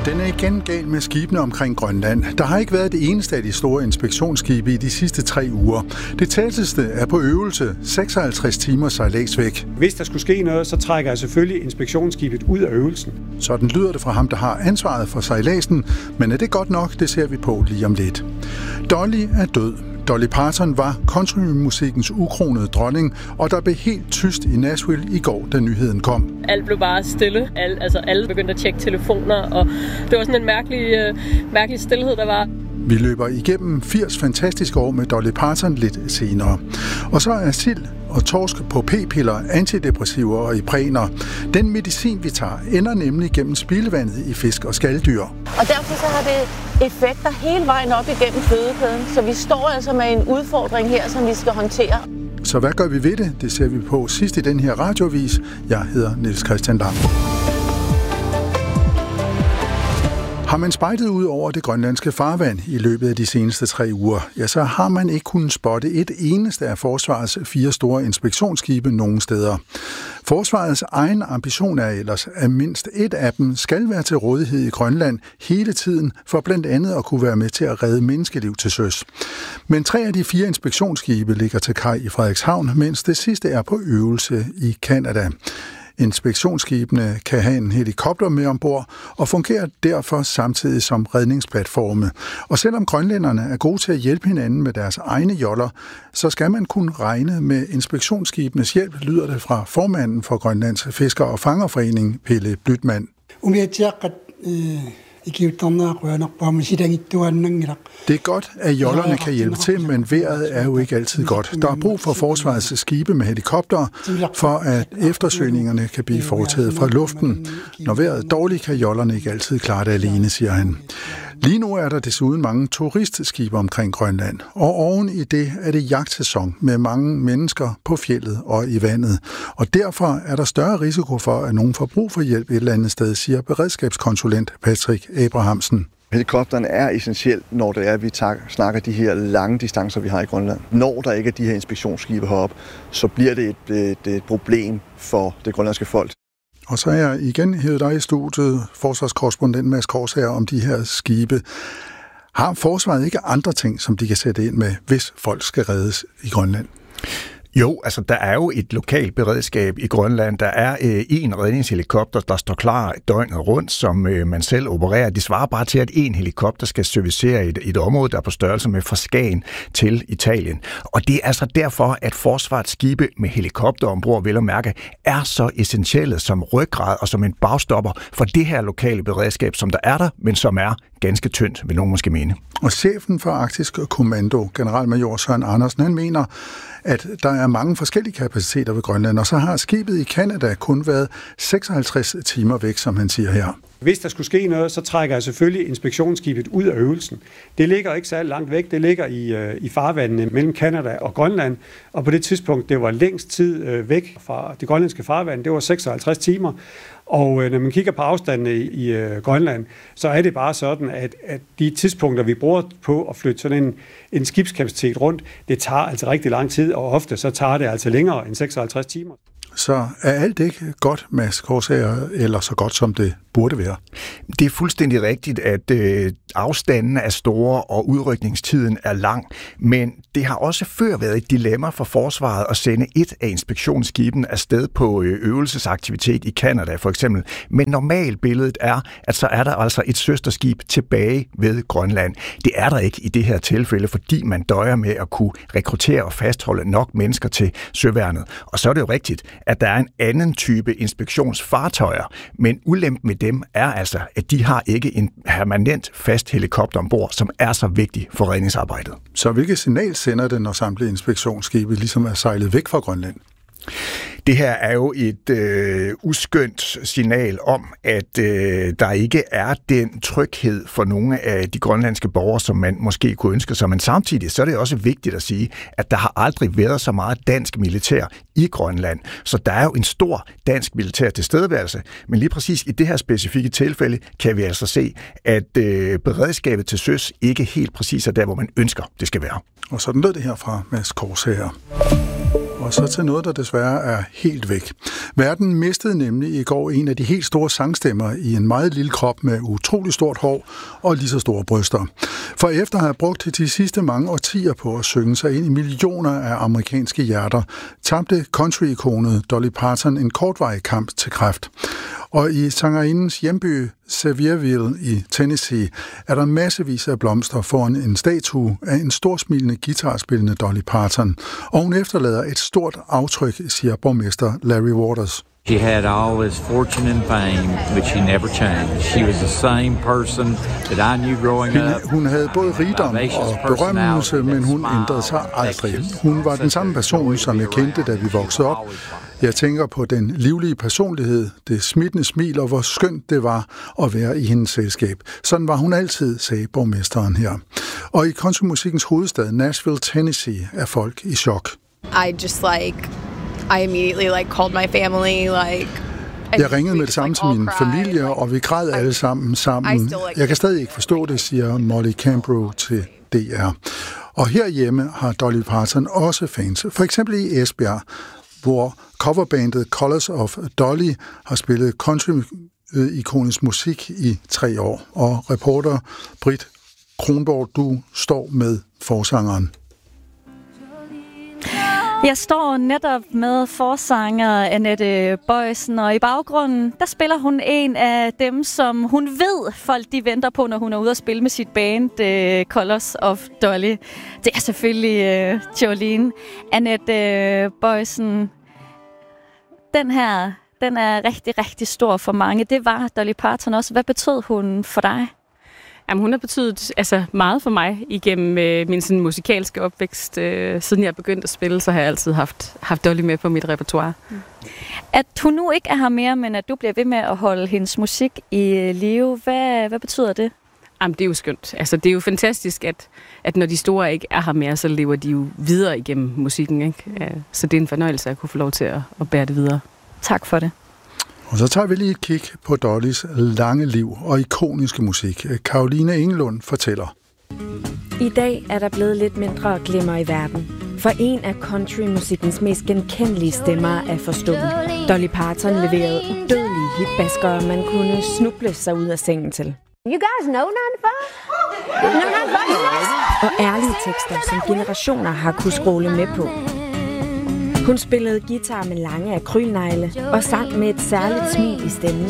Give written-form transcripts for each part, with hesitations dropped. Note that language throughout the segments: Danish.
Den er igen gal med skibene omkring Grønland. Der har ikke været det eneste af de store inspektionsskibe i de sidste 3 uger. Det tætteste er på øvelse 56 timer sejlads væk. Hvis der skulle ske noget, så trækker jeg selvfølgelig inspektionsskibet ud af øvelsen. Sådan lyder det fra ham, der har ansvaret for sejladsen, men er det godt nok, det ser vi på lige om lidt. Dolly er død. Dolly Parton var countrymusikkens ukronede dronning, og der blev helt tyst i Nashville i går, da nyheden kom. Alt blev bare stille. Alle begyndte at tjekke telefoner, og det var sådan en mærkelig stillhed, der var. Vi løber igennem 80 fantastiske år med Dolly Parton lidt senere. Og så er sild og torsk på p-piller, antidepressiver og ipræner. Den medicin, vi tager, ender nemlig gennem spildevandet i fisk og skaldyr. Og derfor så har det effekter hele vejen op igennem fødekæden. Så vi står altså med en udfordring her, som vi skal håndtere. Så hvad gør vi ved det? Det ser vi på sidst i den her radioavis. Jeg hedder Niels Christian Lang. Har man spejdet ud over det grønlandske farvand i løbet af de seneste 3 uger, ja, så har man ikke kunnet spotte et eneste af forsvarets 4 store inspektionsskibe nogen steder. Forsvarets egen ambition er ellers, at mindst et af dem skal være til rådighed i Grønland hele tiden, for blandt andet at kunne være med til at redde menneskeliv til søs. Men 3 af de 4 inspektionsskibe ligger til kaj i Frederikshavn, mens det sidste er på øvelse i Canada. Inspektionsskibene kan have en helikopter med ombord og fungerer derfor samtidig som redningsplatforme. Og selvom grønlænderne er gode til at hjælpe hinanden med deres egne joller, så skal man kunne regne med inspektionsskibenes hjælp, lyder det fra formanden for Grønlands Fisker- og Fangerforening, Pelle Blytmann. Det er godt, at jollerne kan hjælpe til, men vejret er jo ikke altid godt. Der er brug for forsvarets skibe med helikopter, for at eftersøgningerne kan blive foretaget fra luften. Når vejret er dårligt, kan jollerne ikke altid klare det alene, siger han. Lige nu er der desuden mange turistskibe omkring Grønland, og oven i det er det jagtsæson med mange mennesker på fjeldet og i vandet. Og derfor er der større risiko for, at nogen får brug for hjælp et eller andet sted, siger beredskabskonsulent Patrick Abrahamsen. Helikopteren er essentiel, når det er, at vi snakker de her lange distancer, vi har i Grønland. Når der ikke er de her inspektionsskibe heroppe, så bliver det et problem for det grønlandske folk. Og så er jeg igen hævet dig i studiet, forsvarskorrespondent Mads Korsager, om de her skibe. Har forsvaret ikke andre ting, som de kan sætte ind med, hvis folk skal reddes i Grønland? Jo, altså der er jo et lokalt beredskab i Grønland. Der er en redningshelikopter, der står klar døgnet rundt, som man selv opererer. De svarer bare til, at en helikopter skal servicere et område, der er på størrelse med fra Skagen til Italien. Og det er altså derfor, at forsvarets skibe med helikopter ombord, vel at mærke, er så essentielle som ryggrad og som en bagstopper for det her lokale beredskab, som der er der, men som er ganske tyndt, vil nogen måske mene. Og chefen for Arktisk Kommando, generalmajor Søren Andersen, han mener, at der er mange forskellige kapaciteter ved Grønland, og så har skibet i Canada kun været 56 timer væk, som han siger her. Hvis der skulle ske noget, så trækker jeg selvfølgelig inspektionsskibet ud af øvelsen. Det ligger ikke så langt væk. Det ligger i farvandene mellem Canada og Grønland, og på det tidspunkt, det var længst tid væk fra det grønlandske farvand, det var 56 timer. Og når man kigger på afstandene i Grønland, så er det bare sådan, at de tidspunkter, vi bruger på at flytte sådan en skibskapacitet rundt, det tager altså rigtig lang tid, og ofte så tager det altså længere end 56 timer. Så er alt ikke godt, Mads Korsager, eller så godt, som det burde være? Det er fuldstændig rigtigt, at afstanden er store, og udrykningstiden er lang. Men det har også før været et dilemma for forsvaret at sende et af inspektionsskibene afsted på øvelsesaktivitet i Canada, for eksempel. Men normalbilledet er, at så er der altså et søsterskib tilbage ved Grønland. Det er der ikke i det her tilfælde, fordi man døjer med at kunne rekruttere og fastholde nok mennesker til søværnet. Og så er det jo rigtigt, at der er en anden type inspektionsfartøjer, men ulempen med dem er altså, at de har ikke en permanent fast helikopter ombord, som er så vigtig for redningsarbejdet. Så hvilket signal sender det, når samtlige inspektionsskibe ligesom er sejlet væk fra Grønland? Det her er jo et uskønt signal om, at der ikke er den tryghed for nogle af de grønlandske borgere, som man måske kunne ønske sig. Men samtidig så er det også vigtigt at sige, at der har aldrig været så meget dansk militær i Grønland. Så der er jo en stor dansk militær tilstedeværelse. Men lige præcis i det her specifikke tilfælde kan vi altså se, at beredskabet til søs ikke helt præcis er der, hvor man ønsker, det skal være. Og sådan lød det her fra Mads Korsager. og så til noget, der desværre er helt væk. Verden mistede nemlig i går en af de helt store sangstemmer i en meget lille krop med utrolig stort hår og lige så store bryster. For efter at have brugt de sidste mange årtier på at synge sig ind i millioner af amerikanske hjerter, tabte country-ikonet Dolly Parton en kortvarig kamp til kræft. Og i sangerindens hjemby Sevierville i Tennessee er der massevis af blomster foran en statue af en storsmilende guitarspillende Dolly Parton. Og hun efterlader et stort aftryk, siger borgmester Larry Waters. She had all this fortune and fame, but she never changed. She was the same person that I knew growing up. Hun havde både rigdom og berømmelse, men hun ændrede sig aldrig. Hun var den samme person, som jeg kendte, da vi voksede op. Jeg tænker på den livlige personlighed, det smittende smil og hvor skønt det var at være i hendes selskab. Sådan var hun altid, sagde borgmesteren her. Og i countrymusikkens hovedstad, Nashville, Tennessee, er folk i chok. I immediately called my family, Jeg ringede med det samme til min familie, og vi græd alle sammen. Jeg kan stadig ikke forstå det, siger Molly Cambrough til DR. Og herhjemme har Dolly Parton også fans. For eksempel i Esbjerg, hvor coverbandet Colors of Dolly har spillet country-ikonisk musik i 3 år. Og reporter Britt Kronborg, du står med forsangeren. Jeg står netop med forsanger Annette Boysen, og i baggrunden, der spiller hun en af dem, som hun ved, folk de venter på, når hun er ude at spille med sit band, Colors of Dolly. Det er selvfølgelig Jolene. Annette Boysen, den er rigtig, rigtig stor for mange. Det var Dolly Parton også. Hvad betød hun for dig? Jamen, hun har betydet meget for mig igennem min sådan, musikalske opvækst. Siden jeg begyndte at spille, så har jeg altid haft Dolly med på mit repertoire. At hun nu ikke er her mere, men at du bliver ved med at holde hendes musik i live, hvad betyder det? Jamen, det er jo skønt. Det er jo fantastisk, at når de store ikke er her mere, så lever de jo videre igennem musikken. Ikke? Så det er en fornøjelse at kunne få lov til at bære det videre. Tak for det. Og så tager vi lige et kig på Dollys lange liv og ikoniske musik. Caroline Engelund fortæller. I dag er der blevet lidt mindre glimmer i verden. For en af countrymusikkens mest genkendelige stemmer er forstummet. Dolly Parton leverede udødelige hitbaskere, man kunne snuble sig ud af sengen til. You guys know None Fun? Og ærlige tekster, som generationer har kunne scrolle med på. Hun spillede guitar med lange akrylnegle og sang med et særligt smil i stemmen.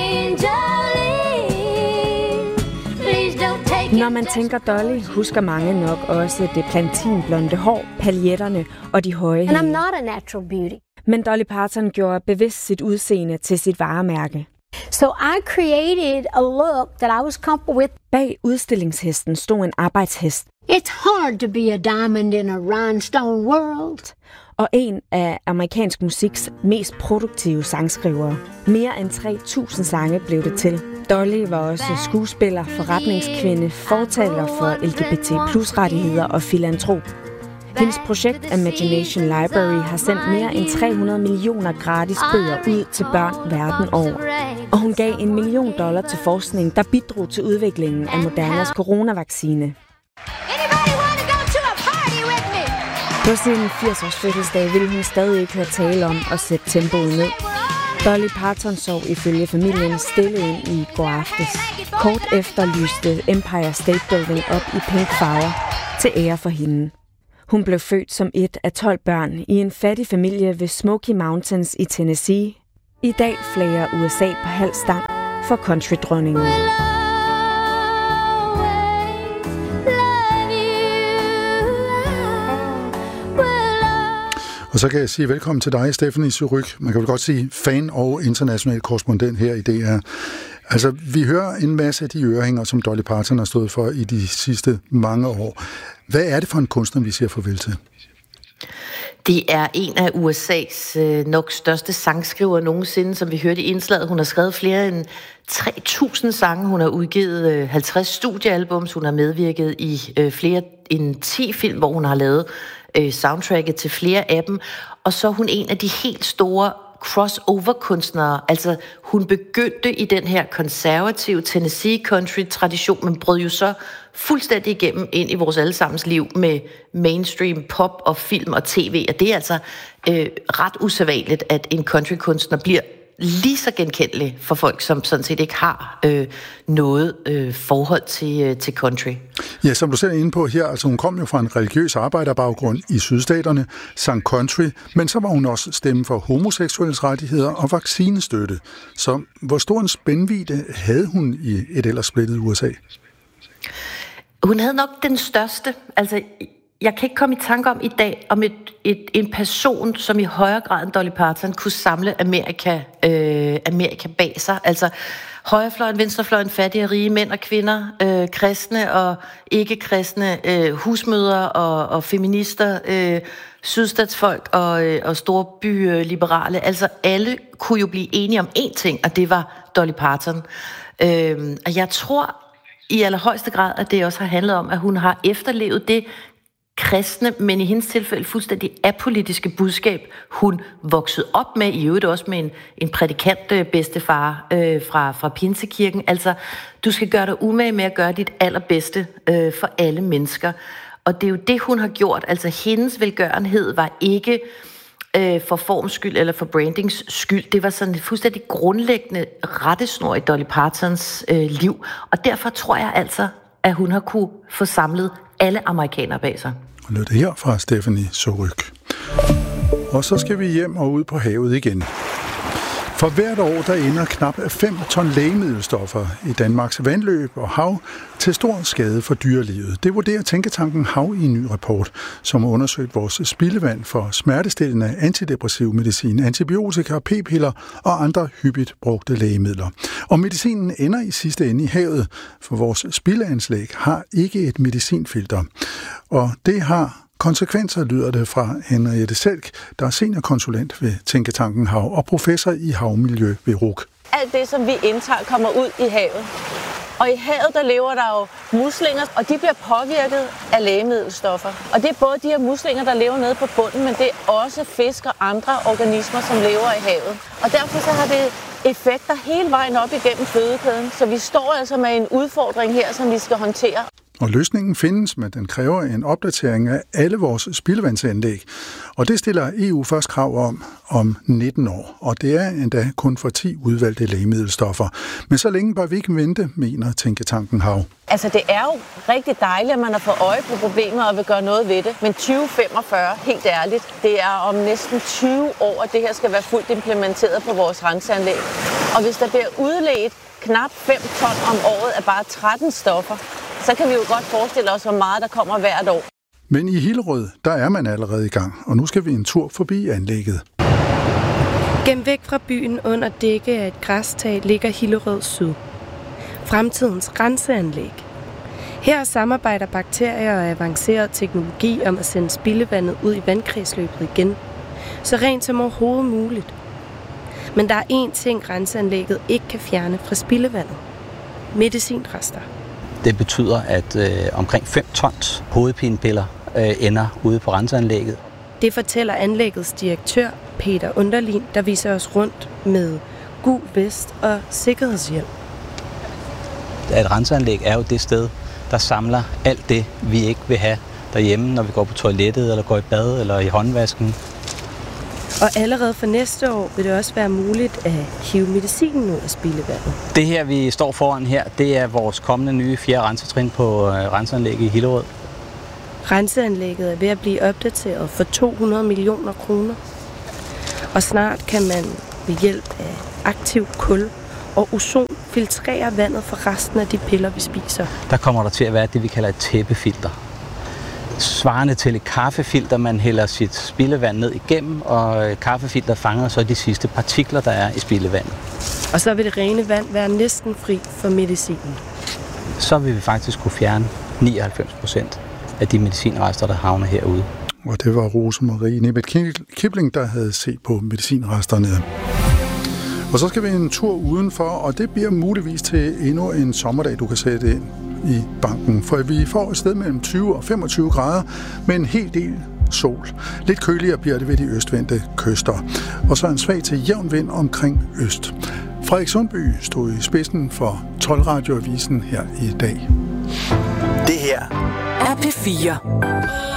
Når man tænker Dolly, husker mange nok også det platinblonde hår, paljetterne og de høje hæle. Men Dolly Parton gjorde bevidst sit udseende til sit varemærke. So I created a look that I was comfortable with. Bag udstillingshesten stod en arbejdshest. It's hard to be a diamond in a rhinestone world. Og en af amerikansk musiks mest produktive sangskrivere. Mere end 3.000 sange blev det til. Dolly var også skuespiller, forretningskvinde, fortaler for LGBT+-rettigheder og filantrop. Hendes projekt Imagination Library har sendt mere end 300 millioner gratis bøger ud til børn verden over. Og hun gav $1 million til forskning, der bidrog til udviklingen af Modernas coronavaccine. På sin 80-års fødselsdag ville hun stadig ikke høre tale om at sætte tempoet ned. Dolly Parton sov ifølge familien stille ind i går aftes. Kort efter lyste Empire State Building op i pink farver til ære for hende. Hun blev født som et af 12 børn i en fattig familie ved Smoky Mountains i Tennessee. I dag flager USA på halv stang for countrydronningen. Og så kan jeg sige velkommen til dig, Stephanie Suryk. Man kan vel godt sige fan og international korrespondent her i DR. Altså, vi hører en masse af de ørehænger, som Dolly Parton har stået for i de sidste mange år. Hvad er det for en kunstner, vi siger farvel til? Det er en af USA's nok største sangskriver nogensinde, som vi hørte i indslaget. Hun har skrevet flere end 3.000 sange. Hun har udgivet 50 studiealbums. Hun har medvirket i flere end 10 film, hvor hun har lavet soundtracket til flere af dem. Og så er hun en af de helt store crossover-kunstnere. Altså, hun begyndte i den her konservative Tennessee country-tradition, men brød jo så fuldstændig igennem ind i vores allesammens liv med mainstream pop og film og tv. Og det er altså ret usædvanligt, at en countrykunstner bliver lige så genkendelig for folk, som sådan set ikke har noget forhold til country. Ja, som du selv er inde på her, altså hun kom jo fra en religiøs arbejderbaggrund i sydstaterne, sang country, men så var hun også stemme for homoseksuelles rettigheder og vaccinestøtte. Så hvor stor en spændvidde havde hun i et ellers splittet USA? Hun havde nok den største. Altså, jeg kan ikke komme i tanke om i dag, om en person, som i højere grad end Dolly Parton kunne samle Amerika bag sig. Altså højrefløjen, venstrefløjen, fattige og rige, mænd og kvinder, kristne og ikke-kristne, husmødre og feminister, sydstatsfolk og storbyliberale. Altså alle kunne jo blive enige om én ting, og det var Dolly Parton. Og jeg tror i allerhøjeste grad, at det også har handlet om, at hun har efterlevet det kristne, men i hendes tilfælde fuldstændig apolitiske budskab, hun voksede op med, i øvrigt også med en prædikant bedstefar fra Pinsekirken. Altså, du skal gøre dig umage med at gøre dit allerbedste for alle mennesker. Og det er jo det, hun har gjort. Altså, hendes velgørenhed var ikke for forms skyld eller for brandings skyld. Det var sådan et fuldstændig grundlæggende rettesnor i Dolly Partons liv. Og derfor tror jeg altså, at hun har kunne få samlet alle amerikanere bag sig. Og lød det her fra Stephanie Soryk. Og så skal vi hjem og ud på havet igen. For hvert år, der ender knap 5 ton lægemiddelstoffer i Danmarks vandløb og hav til stor skade for dyrelivet. Det vurderer Tænketanken Hav i en ny rapport, som har undersøgt vores spildevand for smertestillende, antidepressiv medicin, antibiotika, p-piller og andre hyppigt brugte lægemidler. Og medicinen ender i sidste ende i havet, for vores spildeanlæg har ikke et medicinfilter. Og det har konsekvenser, lyder det fra Henriette Selk, der er seniorkonsulent ved Tænketanken Hav og professor i havmiljø ved RUC. Alt det, som vi indtager, kommer ud i havet. Og i havet, der lever der jo muslinger, og de bliver påvirket af lægemiddelstoffer. Og det er både de her muslinger, der lever nede på bunden, men det er også fisk og andre organismer, som lever i havet. Og derfor så har det effekter hele vejen op igennem fødekæden. Så vi står altså med en udfordring her, som vi skal håndtere. Og løsningen findes, men den kræver en opdatering af alle vores spildevandsanlæg. Og det stiller EU først krav om 19 år. Og det er endda kun for 10 udvalgte lægemiddelstoffer. Men så længe bør vi ikke vente, mener Tænketanken Hav. Altså det er jo rigtig dejligt, at man har fået øje på problemer og vil gøre noget ved det. Men 2045, helt ærligt, det er om næsten 20 år, at det her skal være fuldt implementeret på vores renseanlæg. Og hvis der bliver udledt knap 5 ton om året af bare 13 stoffer, så kan vi jo godt forestille os, hvor meget der kommer hvert år. Men i Hillerød, der er man allerede i gang, og nu skal vi en tur forbi anlægget. Gem væk fra byen under dække af et græstag ligger Hillerød Syd. Fremtidens renseanlæg. Her samarbejder bakterier og avanceret teknologi om at sende spildevandet ud i vandkredsløbet igen, så rent som overhovedet muligt. Men der er én ting, renseanlægget ikke kan fjerne fra spildevandet. Medicinrester. Det betyder, at omkring 5 tons hovedpinepiller ender ude på renseanlægget. Det fortæller anlæggets direktør, Peter Underlin, der viser os rundt med gul vest og sikkerhedshjelm. Et renseanlæg er jo det sted, der samler alt det, vi ikke vil have derhjemme, når vi går på toilettet, eller går i bad, eller i håndvasken. Og allerede for næste år vil det også være muligt at hive medicinen ud af spildevandet. Det her, vi står foran her, det er vores kommende nye 4. rensetrin på renseanlægget i Hillerød. Renseanlægget er ved at blive opdateret for 200 millioner kroner. Og snart kan man ved hjælp af aktiv kul og ozon filtrere vandet for resten af de piller, vi spiser. Der kommer der til at være det, vi kalder et tæppefilter. Svarende til et kaffefilter, man hælder sit spildevand ned igennem, og kaffefilter fanger så de sidste partikler, der er i spildevandet. Og så vil det rene vand være næsten fri for medicinen. Så vil vi faktisk kunne fjerne 99% af de medicinrester, der havner herude. Og det var Rosemarie Nebet-Kibling, der havde set på medicinresterne. Og så skal vi en tur udenfor, og det bliver muligvis til endnu en sommerdag, du kan sætte ind i banken. For vi får et sted mellem 20 og 25 grader med en hel del sol. Lidt køligere bliver det ved de østvendte kyster. Og så en svag til jævn vind omkring øst. Frederik Sundby stod i spidsen for 12 radioavisen her i dag. Det her er P4.